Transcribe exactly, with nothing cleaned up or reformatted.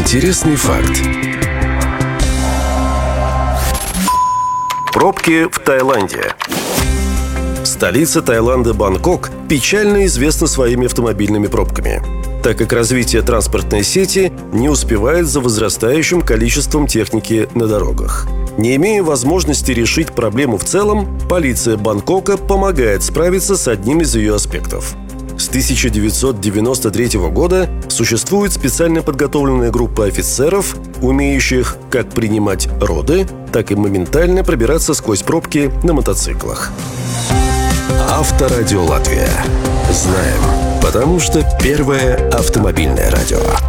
Интересный факт. Пробки в Таиланде. Столица Таиланда Бангкок печально известна своими автомобильными пробками, так как развитие транспортной сети не успевает за возрастающим количеством техники на дорогах. Не имея возможности решить проблему в целом, полиция Бангкока помогает справиться с одним из ее аспектов. С тысяча девятьсот девяносто третьего года существует специально подготовленная группа офицеров, умеющих как принимать роды, так и моментально пробираться сквозь пробки на мотоциклах. Авторадио Латвия. Знаем, потому что первое автомобильное радио.